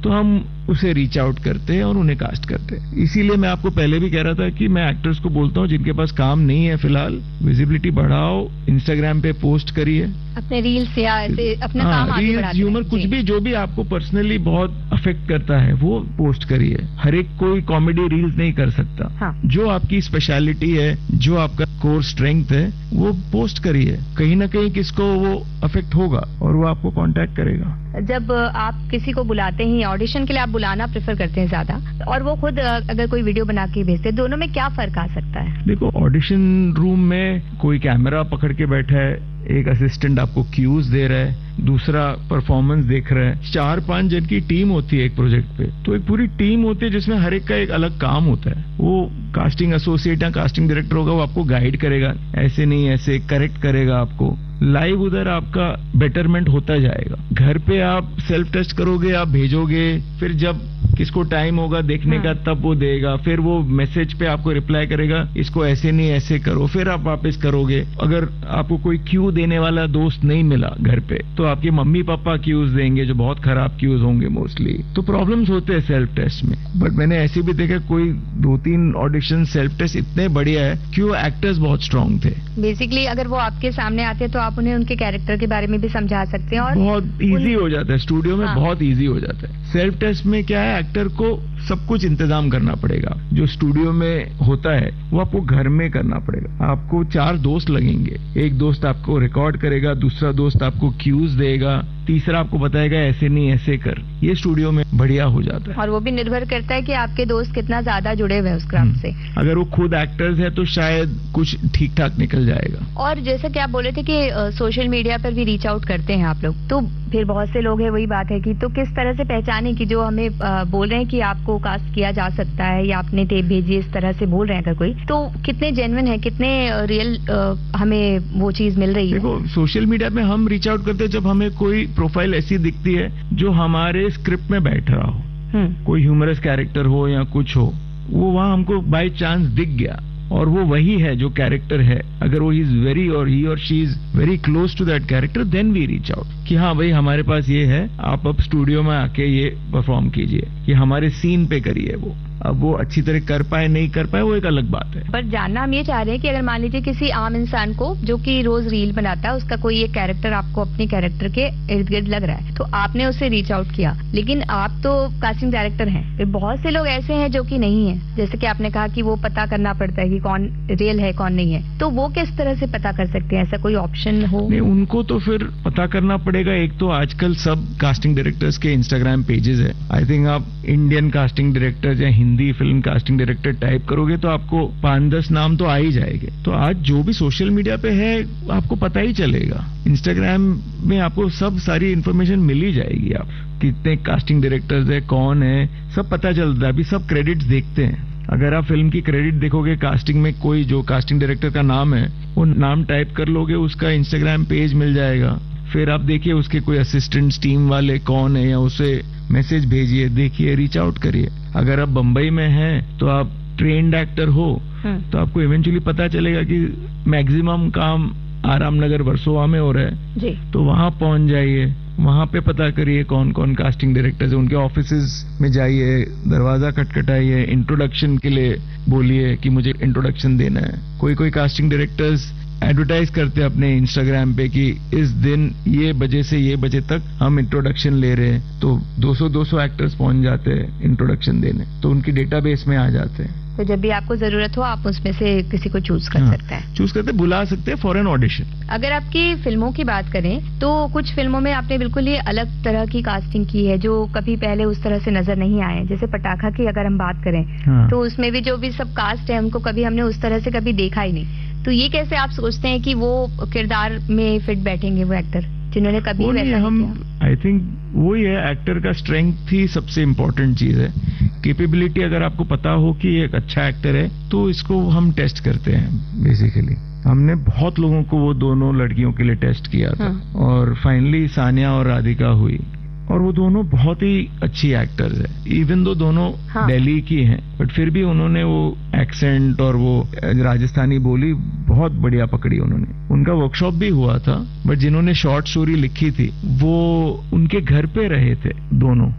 तो हम उसे रीच आउट करते हैं और उन्हें कास्ट करते हैं। इसीलिए मैं आपको पहले भी कह रहा था कि मैं एक्टर्स को बोलता हूँ जिनके पास काम नहीं है फिलहाल, विजिबिलिटी बढ़ाओ, इंस्टाग्राम पे पोस्ट करिए अपने रील्स या ऐसे अपना काम आगे बढ़ाते ह्यूमर कुछ भी जो भी आपको पर्सनली बहुत अफेक्ट करता है वो पोस्ट करिए। हर एक कोई कॉमेडी रील्स नहीं कर सकता। हाँ। जो आपकी स्पेशलिटी है, जो आपका कोर स्ट्रेंथ है, वो पोस्ट करिए। कहीं ना कहीं किसको वो अफेक्ट होगा और वो आपको कांटेक्ट करेगा। जब आप किसी को बुलाते हैं ऑडिशन के लिए, आप बुलाना प्रेफर करते हैं ज्यादा, और वो खुद अगर कोई वीडियो बना के भेजते हैं, दोनों में क्या फर्क आ सकता है? देखो, ऑडिशन रूम में कोई कैमरा पकड़ के बैठा है, एक असिस्टेंट आपको क्यूज दे रहा है, दूसरा परफॉर्मेंस देख रहा है। 4-5 जन की टीम होती है एक प्रोजेक्ट पे, तो एक पूरी टीम होती है जिसमें हर एक का एक अलग काम होता है। वो कास्टिंग एसोसिएट या कास्टिंग डायरेक्टर होगा, वो आपको गाइड करेगा, ऐसे नहीं ऐसे करेक्ट करेगा आपको। लाइव उधर आपका बेटरमेंट होता जाएगा। घर पे आप सेल्फ टेस्ट करोगे, आप भेजोगे, फिर जब किसको टाइम होगा देखने का तब वो देगा, फिर वो मैसेज पे आपको रिप्लाई करेगा, इसको ऐसे नहीं ऐसे करो, फिर आप वापस करोगे। अगर आपको कोई क्यू देने वाला दोस्त नहीं मिला घर पे, तो आपके मम्मी पापा क्यूज देंगे जो बहुत खराब क्यूज होंगे मोस्टली। तो प्रॉब्लम्स होते हैं सेल्फ टेस्ट में। बट मैंने ऐसे भी देखा कोई 2-3 ऑडिशन सेल्फ टेस्ट इतने बढ़िया है कि वो एक्टर्स बहुत स्ट्रांग थे। बेसिकली अगर वो आपके सामने आते हैं तो आप उन्हें उनके कैरेक्टर के बारे में भी समझा सकते हैं और बहुत इजी हो जाता है स्टूडियो में। बहुत इजी हो जाता है। सेल्फ टेस्ट में क्या है, एक्टर को सब कुछ इंतजाम करना पड़ेगा। जो स्टूडियो में होता है वो आपको घर में करना पड़ेगा। आपको 4 दोस्त लगेंगे, एक दोस्त आपको रिकॉर्ड करेगा, दूसरा दोस्त आपको क्यूज देगा, तीसरा आपको बताएगा ऐसे नहीं ऐसे कर। ये स्टूडियो में बढ़िया हो जाता है। और वो भी निर्भर करता है कि आपके दोस्त कितना ज्यादा जुड़े हुए हैं उस क्राफ्ट से। अगर वो खुद एक्टर्स है तो शायद कुछ ठीक ठाक निकल जाएगा। और जैसा कि आप बोले थे कि सोशल मीडिया पर भी रीच आउट करते हैं आप लोग, तो फिर बहुत से लोग हैं, वही बात है कि तो किस तरह से पहचाने कि जो हमें बोल रहे हैं कि आपको कास्ट किया जा सकता है या आपने टेप भेजी, इस तरह से बोल रहे हैं अगर कोई, तो कितने जेन्युइन है, कितने रियल हमें वो चीज मिल रही है? देखो, सोशल मीडिया में हम रीच आउट करते हैं जब हमें कोई प्रोफाइल ऐसी दिखती है जो हमारे स्क्रिप्ट में बैठ रहा हो, कोई ह्यूमरस कैरेक्टर हो या कुछ हो, वो वहां हमको बाय चांस दिख गया और वो वही है जो कैरेक्टर है। अगर वो इज वेरी और ही और she is very close to that character, then we reach out कि हाँ भाई हमारे पास ये है, आप अब स्टूडियो में आके ये परफॉर्म कीजिए, ये हमारे सीन पे करिए। वो अब वो अच्छी तरह कर पाए नहीं कर पाए वो एक अलग बात है। पर जानना हम ये चाह रहे हैं कि अगर मान लीजिए किसी आम इंसान को जो कि रोज रील बनाता है, उसका कोई एक कैरेक्टर आपको अपने कैरेक्टर के इर्द गिर्द लग रहा है, तो आपने उससे रीच आउट किया, लेकिन आप तो कास्टिंग डायरेक्टर हैं, फिर बहुत से लोग ऐसे हैं जो कि नहीं है, जैसे कि आपने कहा कि वो पता करना पड़ता है कि कौन रियल है कौन नहीं है, तो वो किस तरह से पता कर सकते हैं? ऐसा कोई ऑप्शन हो? नहीं, उनको तो फिर पता करना पड़ेगा। एक तो आजकल सब कास्टिंग डायरेक्टर्स के इंस्टाग्राम पेजेस है। आई थिंक आप इंडियन कास्टिंग डायरेक्टर या Hindi film casting director type करोगे तो आपको 5-10 नाम तो आ ही जाएंगे। तो आज जो भी सोशल मीडिया पे है आपको पता ही चलेगा। इंस्टाग्राम में आपको सब सारी इन्फॉर्मेशन मिल ही जाएगी। आप कितने कास्टिंग डायरेक्टर्स है, कौन है, सब पता चलता है। अभी सब क्रेडिट्स देखते हैं। अगर आप फिल्म की क्रेडिट देखोगे, कास्टिंग में कोई जो कास्टिंग डायरेक्टर का नाम है वो नाम टाइप कर लोगे, उसका इंस्टाग्राम पेज मिल जाएगा। फिर आप देखिए उसके कोई असिस्टेंट टीम वाले कौन है, या उसे मैसेज भेजिए, देखिए, रीच आउट करिए। अगर आप बंबई में हैं तो आप ट्रेन्ड एक्टर हो तो आपको इवेंचुअली पता चलेगा कि मैक्सिमम काम आराम नगर वर्सोवा में हो रहा है जी। तो वहां पहुंच जाइए, वहां पे पता करिए कौन कौन कास्टिंग डायरेक्टर्स है, उनके ऑफिसेज में जाइए, दरवाजा खटखटाइए, इंट्रोडक्शन के लिए बोलिए कि मुझे इंट्रोडक्शन देना है। कोई कोई कास्टिंग डायरेक्टर्स एडवर्टाइज करते हैं अपने इंस्टाग्राम पे कि इस दिन ये बजे से ये बजे तक हम इंट्रोडक्शन ले रहे हैं, तो 200 एक्टर्स पहुंच जाते हैं इंट्रोडक्शन देने, तो उनकी डेटाबेस में आ जाते हैं। तो जब भी आपको जरूरत हो आप उसमें से किसी को चूज कर सकते हैं। चूज करते, बुला सकते हैं फॉर एन ऑडिशन। अगर आपकी फिल्मों की बात करें तो कुछ फिल्मों में आपने बिल्कुल ही अलग तरह की कास्टिंग की है जो कभी पहले उस तरह से नजर नहीं आए। जैसे पटाखा की अगर हम बात करें तो उसमें भी जो भी सब कास्ट है उनको कभी हमने उस तरह से कभी देखा ही नहीं। तो ये कैसे आप सोचते हैं कि वो किरदार में फिट बैठेंगे वो एक्टर जिन्होंने कभी वैसा नहीं किया? आई थिंक वही है, एक्टर का स्ट्रेंथ ही सबसे इम्पोर्टेंट चीज है। कैपेबिलिटी अगर आपको पता हो कि एक अच्छा एक्टर है तो इसको हम टेस्ट करते हैं। बेसिकली हमने बहुत लोगों को वो दोनों लड़कियों के लिए टेस्ट किया था और फाइनली सानिया और राधिका हुई, और वो दोनों बहुत ही अच्छी एक्टर्स है। इवन दो दोनों दिल्ली की हैं, बट फिर भी उन्होंने वो एक्सेंट और वो राजस्थानी बोली बहुत बढ़िया पकड़ी उन्होंने। उनका वर्कशॉप भी हुआ था, बट जिन्होंने शॉर्ट स्टोरी लिखी थी वो उनके घर पे रहे थे दोनों।